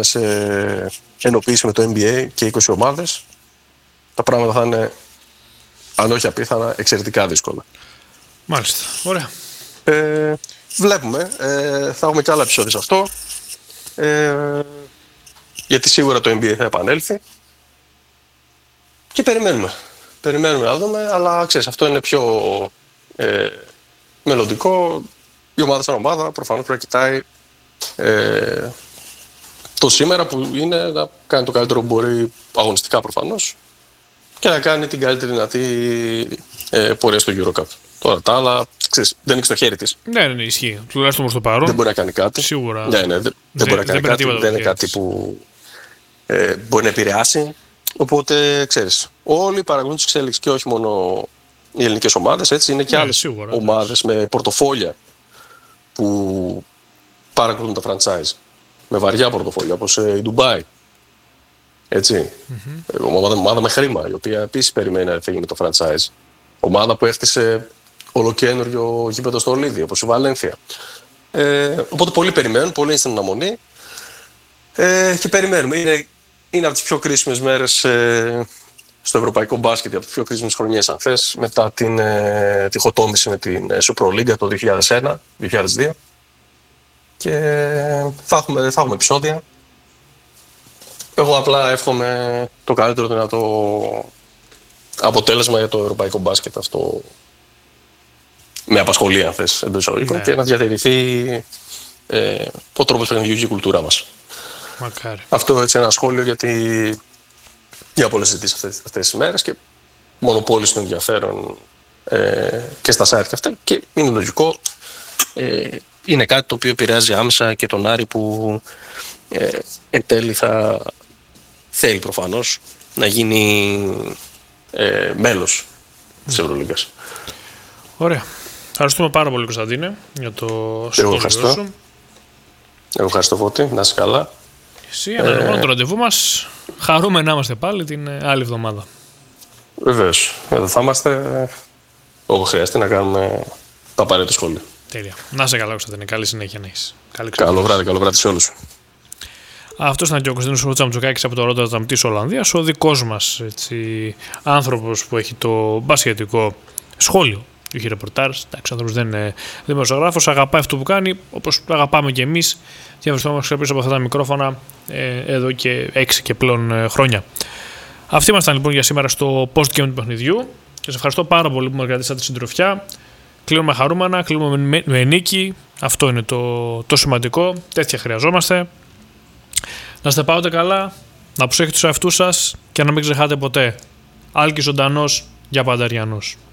πάμε σε ενοποίηση με το NBA και 20 ομάδες, τα πράγματα θα είναι, αν όχι απίθανα, εξαιρετικά δύσκολα. Μάλιστα. Ωραία. Βλέπουμε. Θα έχουμε και άλλα επεισόδια σε αυτό. Γιατί σίγουρα το NBA θα επανέλθει. Και περιμένουμε. Περιμένουμε να δούμε, αλλά ξέρεις, αυτό είναι πιο μελλοντικό. Η ομάδα σαν ομάδα προφανώς πρέπει να κοιτάει το σήμερα που είναι να κάνει το καλύτερο που μπορεί αγωνιστικά προφανώς και να κάνει την καλύτερη δυνατή πορεία στο EuroCup. Τώρα τα άλλα, ξέρεις, δεν είναι στο χέρι της. Ναι, ισχύει. Τουλάχιστον προς το παρόν. Δεν μπορεί να κάνει κάτι. Σίγουρα. Ναι, δεν μπορεί να κάνει κάτι. Δεν είναι κάτι που μπορεί να επηρεάσει. Οπότε, ξέρεις, όλοι παρακολουθούν τις εξέλιξεις και όχι μόνο οι ελληνικές ομάδες, έτσι, είναι και άλλες ομάδες με πορτοφόλια που παρακολουθούν τα franchise. Με βαριά πορτοφόλια, όπως η Ντουμπάι. Έτσι. Ομάδα με χρήμα, η οποία επίσης περιμένει να φύγει με το franchise. Ομάδα που έχτισε ολοκένουργιο γήπεδο στο Λίδι, όπως η Βαλένθια. Οπότε πολλοί περιμένουν, πολλοί είναι στην αναμονή. Και περιμένουμε. Είναι από τις πιο κρίσιμες μέρες στο ευρωπαϊκό μπάσκετ, από τις πιο κρίσιμες χρονιές, αν θες, μετά την διχοτόμηση με την Super League το 2001-2002. Και θα έχουμε επεισόδια. Εγώ απλά εύχομαι το καλύτερο δυνατό αποτέλεσμα για το ευρωπαϊκό μπάσκετ αυτό. Με απασχολεί, αν θες, εντός εισαγωγικών, και να διατηρηθεί ο τρόπος παιχνιδιού και η κουλτούρα μας. Μακάρι. Αυτό έτσι ένα σχόλιο για πολλές συζητήσεις αυτές τις μέρες και μονοπόλιο στο ενδιαφέρον και στα site και αυτά, και είναι λογικό. Είναι κάτι το οποίο επηρεάζει άμεσα και τον Άρη που εν τέλει θα θέλει προφανώς να γίνει μέλος της Ευρωλίγκας. Ωραία. Ευχαριστούμε πάρα πολύ, Κωνσταντίνε, για το σχόλιο σου. Εγώ ευχαριστώ, Φώτη. Να είσαι καλά. Εσύ, αναλαμβάνω το ραντεβού μας. Χαρούμε να είμαστε πάλι την άλλη εβδομάδα. Βεβαίως. Εδώ θα είμαστε όπου χρειαστεί να κάνουμε τα απαραίτητα σχόλια. Τέλεια. Να είσαι καλά, Κωνσταντίνε. Καλή συνέχεια να έχεις. Καλό βράδυ σε όλους. Αυτός ήταν και ο Κωνσταντίνος Τσαμτσοκάκης από το Ρότερνταμ της Ολλανδίας, ο δικός μας άνθρωπος που έχει το μπασκετικό σχόλιο. Έχει ρεπορτάζ, εντάξει, ο άνθρωπος δεν είναι δημοσιογράφος, αγαπάει αυτό που κάνει, όπως το αγαπάμε και εμείς, και βρισκόμαστε πίσω από αυτά τα μικρόφωνα εδώ και 6 και πλέον χρόνια. Αυτοί ήμασταν λοιπόν για σήμερα στο post-game του παιχνιδιού. Και σας ευχαριστώ πάρα πολύ που μας κρατήσατε τη συντροφιά. Κλείνουμε χαρούμενα, κλείνουμε με νίκη. Αυτό είναι το σημαντικό. Τέτοια χρειαζόμαστε. Να είστε πάντοτε καλά, να προσέχετε τους εαυτούς σας και να μην ξεχάτε ποτέ. Άλκης ζωντανός, για πάντα Αριανός.